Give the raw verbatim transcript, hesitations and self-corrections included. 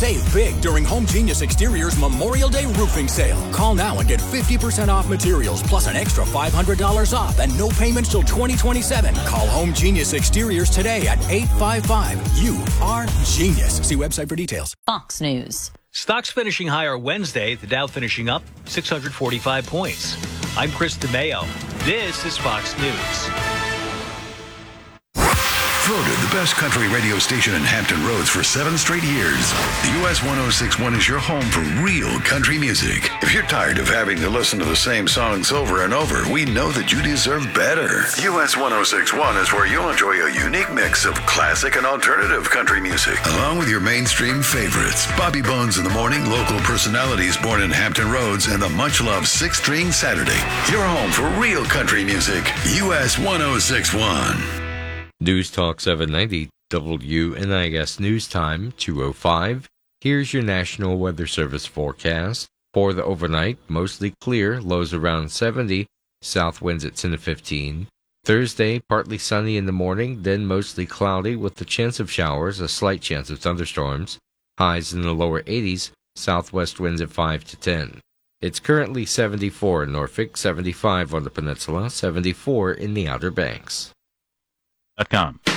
Save big during Home Genius Exterior's Memorial Day roofing sale. Call now and get fifty percent off materials plus an extra five hundred dollars off and no payments till twenty twenty-seven. Call Home Genius Exteriors today at eight five five. You are genius. See website for details. Fox News. Stocks finishing higher Wednesday, the Dow finishing up six hundred forty-five points. I'm Chris DeMayo. This is Fox News. Voted the best country radio station in Hampton Roads for seven straight years. The U S one oh six point one is your home for real country music. If you're tired of having to listen to the same songs over and over, we know that you deserve better. U S one oh six point one is where you'll enjoy a unique mix of classic and alternative country music, along with your mainstream favorites. Bobby Bones in the Morning, local personalities born in Hampton Roads, and the much-loved Six String Saturday. Your home for real country music. U S one oh six point one. News Talk seven ninety, W N I S News Time, two oh five. Here's your National Weather Service forecast. For the overnight, mostly clear, lows around seventy, south winds at ten to fifteen. Thursday, partly sunny in the morning, then mostly cloudy with the chance of showers, a slight chance of thunderstorms. Highs in the lower eighties, southwest winds at five to ten. It's currently seventy-four in Norfolk, seventy-five on the peninsula, seventy-four in the Outer Banks. Dot com.